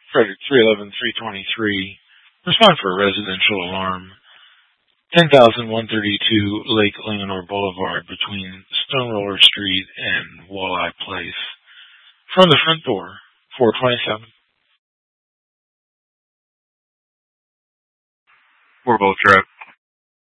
Frederick 311-323. Respond for a residential alarm. 10,132 Lake Leonore Boulevard between Stoneroller Street and Walleye Place. From the front door, 427. We're both trapped.